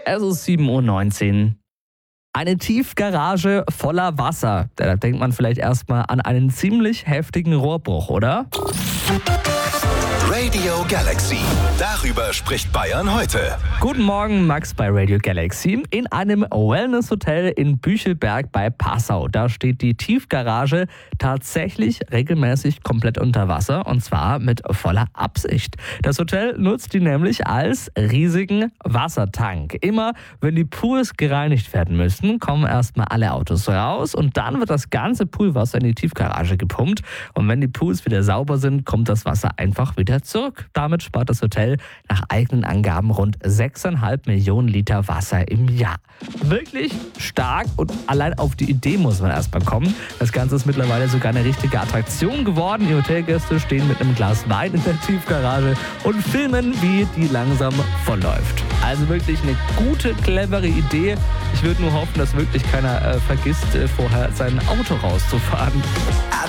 Es ist 7:19 Uhr. Eine Tiefgarage voller Wasser. Da denkt man vielleicht erstmal an einen ziemlich heftigen Rohrbruch, oder? Radio Galaxy. Darüber spricht Bayern heute. Guten Morgen, Max bei Radio Galaxy. In einem Wellness-Hotel in Büchelberg bei Passau. Da steht die Tiefgarage tatsächlich regelmäßig komplett unter Wasser und zwar mit voller Absicht. Das Hotel nutzt die nämlich als riesigen Wassertank. Immer wenn die Pools gereinigt werden müssen, kommen erstmal alle Autos raus und dann wird das ganze Poolwasser in die Tiefgarage gepumpt. Und wenn die Pools wieder sauber sind, kommt das Wasser einfach wieder zurück. Damit spart das Hotel nach eigenen Angaben rund 6,5 Millionen Liter Wasser im Jahr. Wirklich stark und allein auf die Idee muss man erstmal kommen. Das Ganze ist mittlerweile sogar eine richtige Attraktion geworden. Die Hotelgäste stehen mit einem Glas Wein in der Tiefgarage und filmen, wie die langsam vollläuft. Also wirklich eine gute, clevere Idee. Ich würde nur hoffen, dass wirklich keiner vergisst, vorher sein Auto rauszufahren.